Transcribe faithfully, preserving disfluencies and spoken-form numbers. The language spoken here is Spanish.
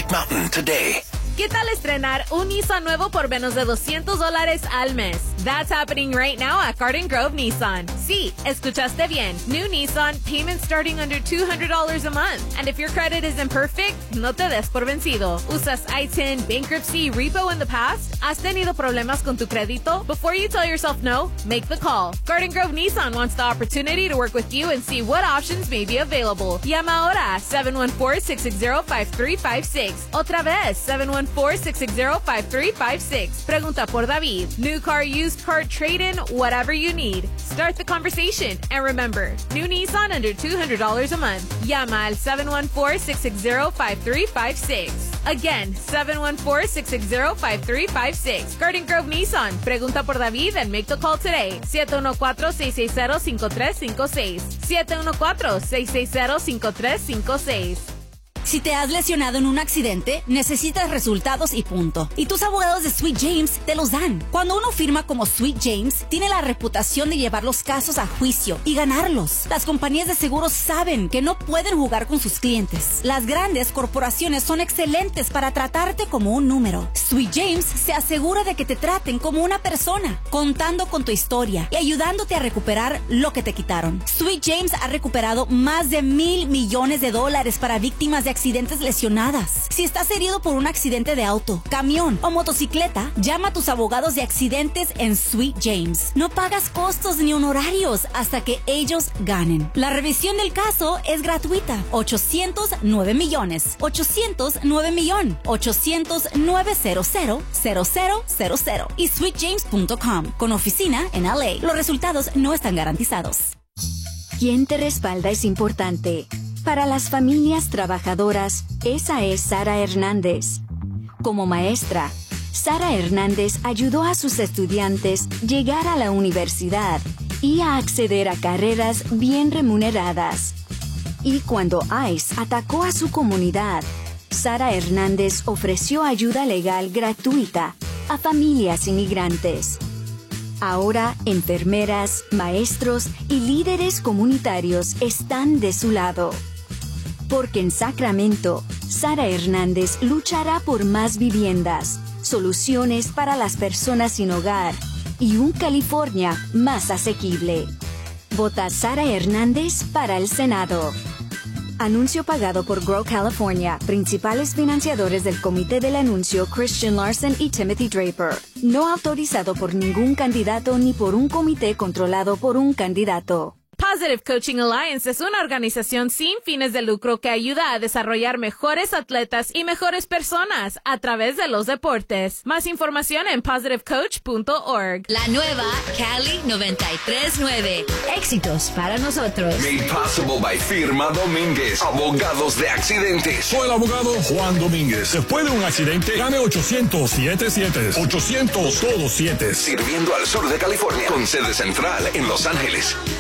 Mountain today. ¿Qué tal estrenar un Nissan nuevo por menos de doscientos dólares al mes? That's happening right now at Garden Grove Nissan. Sí, escuchaste bien. New Nissan, payments starting under two hundred dollars a month. And if your credit isn't perfect, no te des por vencido. ¿Usas I ten, bankruptcy, repo in the past? ¿Has tenido problemas con tu crédito? Before you tell yourself no, make the call. Garden Grove Nissan wants the opportunity to work with you and see what options may be available. Llama ahora a seven one four, six six zero, five three five six. Otra vez, seven one four, six six zero, five three five six. Pregunta por David. New car, used car, trade-in, whatever you need. Start the conversation. And remember, new Nissan under two hundred dollars a month. Llama al seven one four, six six zero, five three five six. Again, seven one four, six six zero, five three five six. Garden Grove Nissan. Pregunta por David and make the call today. siete uno cuatro, seis seis cero, cinco tres cinco seis. siete uno cuatro, seis seis cero, cinco tres cinco seis. Si te has lesionado en un accidente, necesitas resultados y punto. Y tus abogados de Sweet James te los dan. Cuando uno firma como Sweet James, tiene la reputación de llevar los casos a juicio y ganarlos. Las compañías de seguros saben que no pueden jugar con sus clientes. Las grandes corporaciones son excelentes para tratarte como un número. Sweet James se asegura de que te traten como una persona, contando con tu historia y ayudándote a recuperar lo que te quitaron. Sweet James ha recuperado más de mil millones de dólares para víctimas de accidentes lesionadas. Si estás herido por un accidente de auto, camión o motocicleta, llama a tus abogados de accidentes en Sweet James. No pagas costos ni honorarios hasta que ellos ganen. La revisión del caso es gratuita. ochocientos nueve millones. ochocientos nueve millón. ochocientos, nueve cero cero, cero cero cero cero. Y sweet james punto com, con oficina en L A. Los resultados no están garantizados. Quien te respalda es importante. Para las familias trabajadoras, esa es Sara Hernández. Como maestra, Sara Hernández ayudó a sus estudiantes llegar a la universidad y a acceder a carreras bien remuneradas. Y cuando ICE atacó a su comunidad, Sara Hernández ofreció ayuda legal gratuita a familias inmigrantes. Ahora, enfermeras, maestros y líderes comunitarios están de su lado. Porque en Sacramento, Sara Hernández luchará por más viviendas, soluciones para las personas sin hogar y un California más asequible. Vota Sara Hernández para el Senado. Anuncio pagado por Grow California, principales financiadores del comité del anuncio Christian Larson y Timothy Draper. No autorizado por ningún candidato ni por un comité controlado por un candidato. Positive Coaching Alliance es una organización sin fines de lucro que ayuda a desarrollar mejores atletas y mejores personas a través de los deportes. Más información en positive coach punto org. La nueva Cali noventa y tres punto nueve. Éxitos para nosotros. Made possible by Firma Domínguez, abogados de accidentes. Soy el abogado Juan Domínguez. Después de un accidente, llame ochocientos, siete siete. ochocientos, todos siete. Sirviendo al sur de California, con sede central en Los Ángeles.